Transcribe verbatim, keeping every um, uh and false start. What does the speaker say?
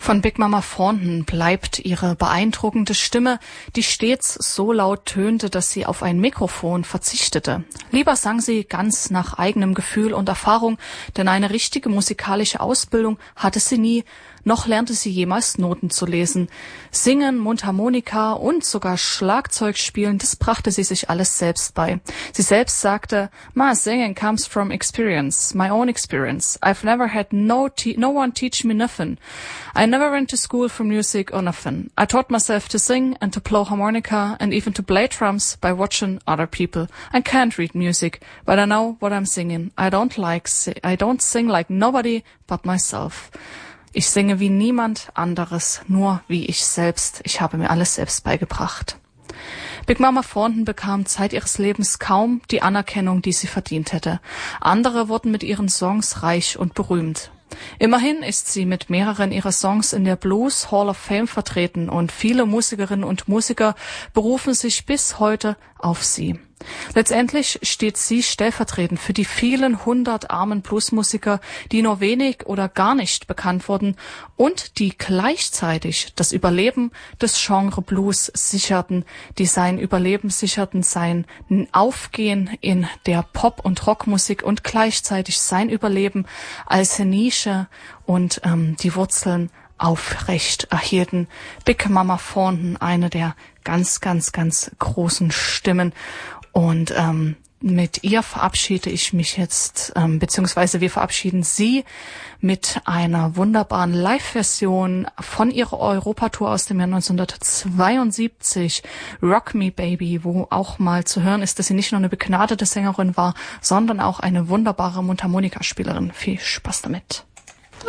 Von Big Mama Thornton bleibt ihre beeindruckende Stimme, die stets so laut tönte, dass sie auf ein Mikrofon verzichtete. Lieber sang sie ganz nach eigenem Gefühl und Erfahrung, denn eine richtige musikalische Ausbildung hatte sie nie, noch lernte sie jemals Noten zu lesen. Singen, Mundharmonika und sogar Schlagzeug spielen, das brachte sie sich alles selbst bei. Sie selbst sagte, "My singing comes from experience, my own experience. I've never had no te- no one teach me nothing. I never went to school for music or nothing. I taught myself to sing and to blow harmonica and even to play drums by watching other people. I can't read music, but I know what I'm singing. I don't like si- I don't sing like nobody but myself." Ich singe wie niemand anderes, nur wie ich selbst. Ich habe mir alles selbst beigebracht. Big Mama Thornton bekam Zeit ihres Lebens kaum die Anerkennung, die sie verdient hätte. Andere wurden mit ihren Songs reich und berühmt. Immerhin ist sie mit mehreren ihrer Songs in der Blues Hall of Fame vertreten und viele Musikerinnen und Musiker berufen sich bis heute auf sie. Letztendlich steht sie stellvertretend für die vielen hundert armen Bluesmusiker, die nur wenig oder gar nicht bekannt wurden und die gleichzeitig das Überleben des Genre Blues sicherten, die sein Überleben sicherten, sein Aufgehen in der Pop- und Rockmusik und gleichzeitig sein Überleben als Nische und ähm, die Wurzeln aufrecht erhielten. Big Mama Thornton, eine der ganz, ganz, ganz großen Stimmen. Und ähm, mit ihr verabschiede ich mich jetzt, ähm, beziehungsweise wir verabschieden sie mit einer wunderbaren Live-Version von ihrer Europatour aus dem Jahr neunzehnhundertzweiundsiebzig, Rock Me Baby, wo auch mal zu hören ist, dass sie nicht nur eine begnadete Sängerin war, sondern auch eine wunderbare Mundharmonikaspielerin. Viel Spaß damit.